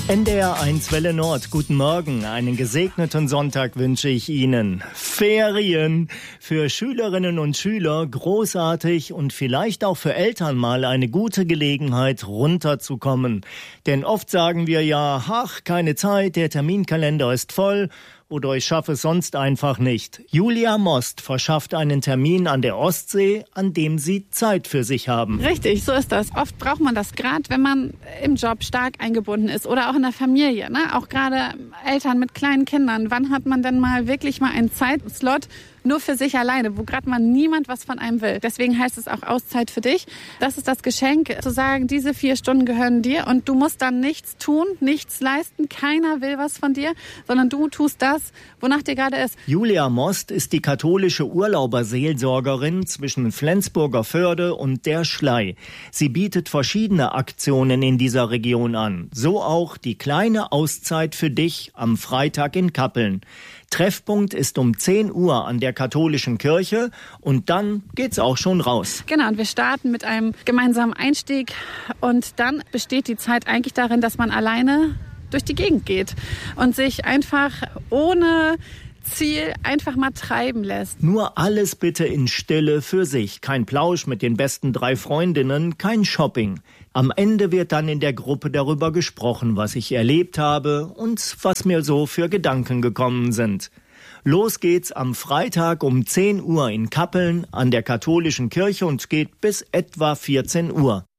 NDR1 Welle Nord, guten Morgen. Einen gesegneten Sonntag wünsche ich Ihnen. Ferien für Schülerinnen und Schüler, großartig und vielleicht auch für Eltern mal eine gute Gelegenheit, runterzukommen. Denn oft sagen wir ja, ach, keine Zeit, der Terminkalender ist voll. Oder ich schaffe es sonst einfach nicht. Julia Most verschafft einen Termin an der Ostsee, an dem Sie Zeit für sich haben. Richtig, so ist das. Oft braucht man das, gerade wenn man im Job stark eingebunden ist oder auch in der Familie. Ne? Auch gerade Eltern mit kleinen Kindern. Wann hat man denn mal wirklich mal einen Zeitslot nur für sich alleine, wo gerade mal niemand was von einem will? Deswegen heißt es auch Auszeit für dich. Das ist das Geschenk, zu sagen, diese 4 Stunden gehören dir und du musst dann nichts tun, nichts leisten. Keiner will was von dir, sondern du tust das, wonach dir gerade ist. Julia Most ist die katholische Urlauberseelsorgerin zwischen Flensburger Förde und der Schlei. Sie bietet verschiedene Aktionen in dieser Region an. So auch die kleine Auszeit für dich am Freitag in Kappeln. Treffpunkt ist um 10 Uhr an der katholischen Kirche und dann geht's auch schon raus. Genau, und wir starten mit einem gemeinsamen Einstieg und dann besteht die Zeit eigentlich darin, dass man alleine durch die Gegend geht und sich einfach ohne Ziel einfach mal treiben lässt. Nur alles bitte in Stille für sich. Kein Plausch mit den besten 3 Freundinnen, kein Shopping. Am Ende wird dann in der Gruppe darüber gesprochen, was ich erlebt habe und was mir so für Gedanken gekommen sind. Los geht's am Freitag um 10 Uhr in Kappeln an der katholischen Kirche und geht bis etwa 14 Uhr.